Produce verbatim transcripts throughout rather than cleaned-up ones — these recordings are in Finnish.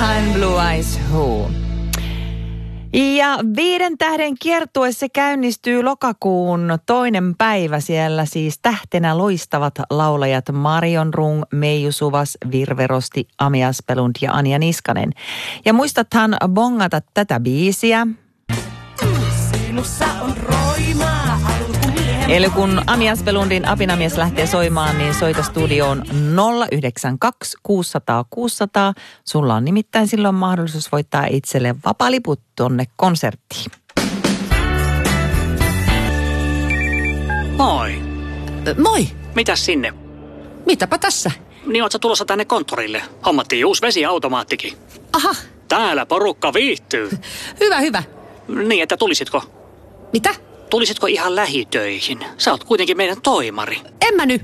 Behind Blue Eyes Who. Ja Viiden tähden kiertue se käynnistyy lokakuun toinen päivä. Siellä siis tähtenä loistavat laulajat Marion Rung, Meiju Suvas, Virve Rosti, Ami Aspelund ja Anja Niskanen. Ja muistathan bongata tätä biisiä. Sinussa on roimaa. Eli kun Ami Aspelundin Apinamies lähtee soimaan, niin soita studioon nolla yhdeksän kaksi kuusi nolla nolla kuusi nolla nolla. Sulla on nimittäin silloin mahdollisuus voittaa itselle vapaaliput tonne konserttiin. Moi. Moi. Mitäs sinne? Mitäpä tässä? Niin oot sä tulossa tänne konttorille? Hommattiin uusi vesiautomaattikin. Aha. Täällä porukka viihtyy. Hyvä, hyvä. Niin, että tulisitko? Mitä? Tulisitko ihan lähitöihin? Sä oot kuitenkin meidän toimari. En mä nyt.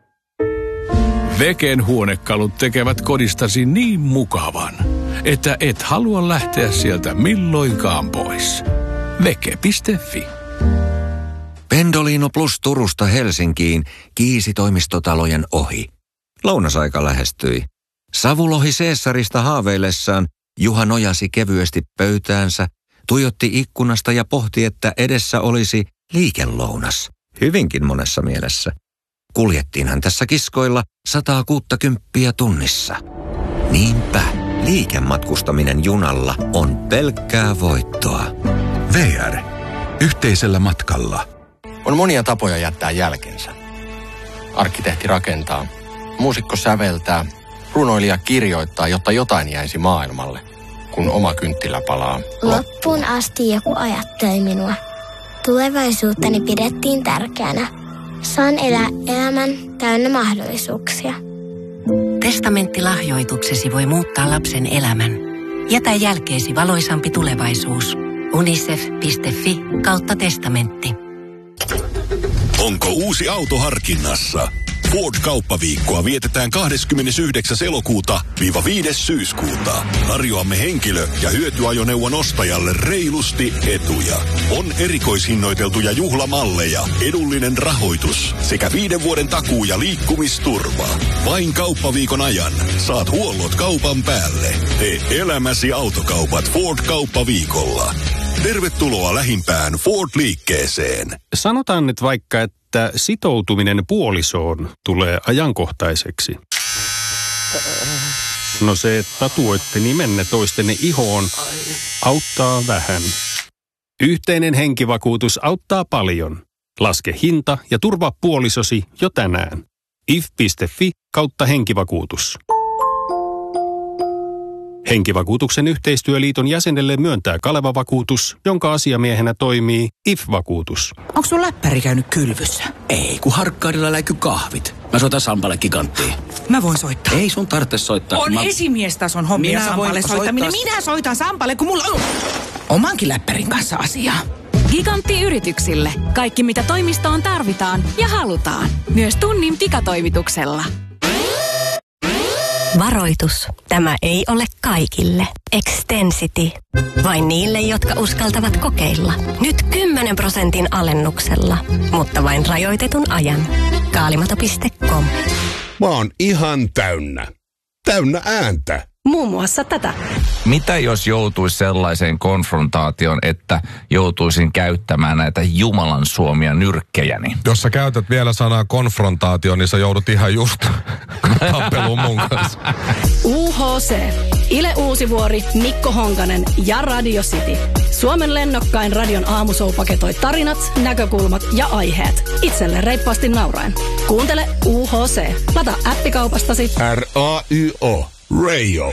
Veken huonekalut tekevät kodistasi niin mukavan, että et halua lähteä sieltä milloinkaan pois. Veke piste fi. Pendolino Plus Turusta Helsinkiin kiisi toimistotalojen ohi. Lounasaika lähestyi. Savulohi Caesarista haaveillessaan Juha nojasi kevyesti pöytäänsä, tuijotti ikkunasta ja pohti, että edessä olisi liikelounas. Hyvinkin monessa mielessä. Kuljettiinhan tässä kiskoilla sata kuusikymmentä tunnissa. Niinpä liikematkustaminen junalla on pelkkää voittoa. V R. Yhteisellä matkalla. On monia tapoja jättää jälkensä. Arkkitehti rakentaa, muusikko säveltää, runoilija kirjoittaa, jotta jotain jäisi maailmalle, kun oma kynttilä palaa. Loppuun asti joku ajatteli minua. Tulevaisuuttani pidettiin tärkeänä. Saan elää elämän täynnä mahdollisuuksia. Testamenttilahjoituksesi voi muuttaa lapsen elämän. Jätä jälkeesi valoisampi tulevaisuus. unicef piste fi kautta testamentti. Onko uusi auto harkinnassa? Ford-kauppaviikkoa vietetään kahdeskymmenesyhdeksäs elokuuta viiva viides syyskuuta. Tarjoamme henkilö- ja hyötyajoneuvon ostajalle reilusti etuja. On erikoishinnoiteltuja juhlamalleja, edullinen rahoitus sekä viiden vuoden takuu- ja liikkumisturva. Vain kauppaviikon ajan saat huollot kaupan päälle. Tee elämäsi autokaupat Ford-kauppaviikolla. Tervetuloa lähimpään Ford-liikkeeseen. Sanotaan nyt vaikka, että sitoutuminen puolisoon tulee ajankohtaiseksi. No se, että tatuoitte nimenne toistenne ihoon, auttaa vähän. Yhteinen henkivakuutus auttaa paljon. Laske hinta ja turvaa puolisosi jo tänään. if piste fi kautta henkivakuutus. Henkivakuutuksen yhteistyöliiton jäsenelle myöntää Kaleva-vakuutus, jonka asiamiehenä toimii I F-vakuutus. Onko sun läppäri käynyt kylvyssä? Ei, kun harkkaarilla läiky kahvit. Mä soitan Sampalle Giganttiin. Mä voin soittaa. Ei sun tarvitse soittaa. On mä... esimiestason hommia Minä Sampalle soittaminen. soittaa... Minä soitan Sampalle, kun mulla on omankin läppärin kanssa asiaa. Gigantti yrityksille. Kaikki mitä toimistoon tarvitaan ja halutaan. Myös tunnin pikatoimituksella. Varoitus. Tämä ei ole kaikille. Extensity. Vain niille, jotka uskaltavat kokeilla. Nyt kymmenen prosentin alennuksella. Mutta vain rajoitetun ajan. Kaalimato piste com. Mä oon ihan täynnä. Täynnä ääntä. Muun muassa tätä. Mitä jos joutuisi sellaiseen konfrontaation, että joutuisin käyttämään näitä Jumalan suomia nyrkkejäni? Jos sä käytät vielä sanaa konfrontaatio, niin sä joudut ihan just tappeluun mun kanssa. U H C. Ile Uusivuori, Mikko Honkanen ja Radio City. Suomen lennokkain radion aamushow paketoi tarinat, näkökulmat ja aiheet. Itselle reippaasti nauraen. Kuuntele U H C. Lata appikaupastasi. R A Y O. Radio.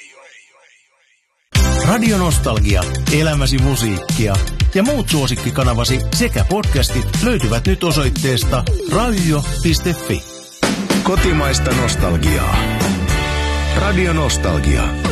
Radio Nostalgia, elämäsi musiikkia ja muut suosikkikanavasi sekä podcastit löytyvät nyt osoitteesta radio piste fi. Kotimaista nostalgiaa. Radio Nostalgia.